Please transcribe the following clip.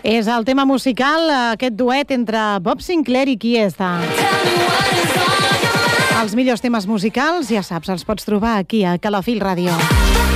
És el tema musical, aquest duet entre Bob Sinclair i Chiesa. Els millors temes musicals, ja saps, els pots trobar aquí a Calafell Ràdio.